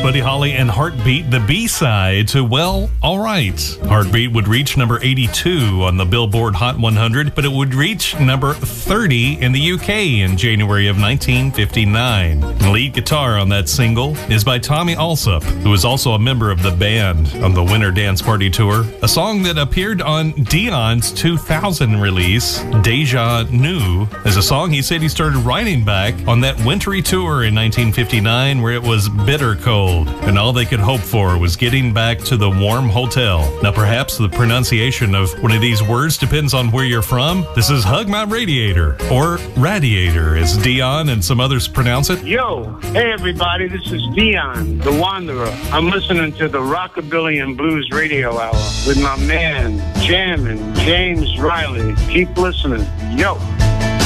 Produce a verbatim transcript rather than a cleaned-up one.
Buddy Holly and Heartbeat, the B-side to Well, Alright. Heartbeat would reach number eighty-two on the Billboard Hot one hundred, but it would reach number thirty in the U K in January of nineteen fifty-nine. The lead guitar on that single is by Tommy Alsop, who is also a member of the band on the Winter Dance Party Tour. A song that appeared on Dion's two thousand release, Deja New, is a song he said he started writing back on that wintry tour in nineteen fifty-nine where it was bitter cold, and all they could hope for was getting back to the warm hotel. Now, perhaps the pronunciation of one of these words depends on where you're from. This is Hug My Radiator, or Radiator, as Dion and some others pronounce it. Yo, hey everybody, this is Dion, the Wanderer. I'm listening to the Rockabilly and Blues Radio Hour with my man, Jammin' James Riley. Keep listening. Yo.